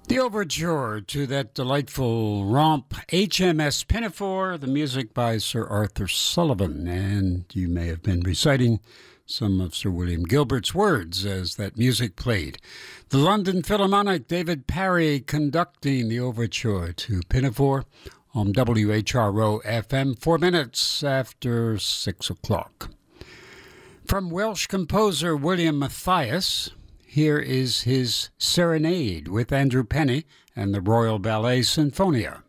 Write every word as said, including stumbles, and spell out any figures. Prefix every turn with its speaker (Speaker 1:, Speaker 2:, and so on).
Speaker 1: The overture to that delightful romp, H M S Pinafore, the music by Sir Arthur Sullivan. And you may have been reciting some of Sir William Gilbert's words as that music played. The London Philharmonic, David Parry conducting the overture to Pinafore on W H R O F M, four minutes after six o'clock. From Welsh composer William Matthias, here is his Serenade with Andrew Penny and the Royal Ballet Sinfonia.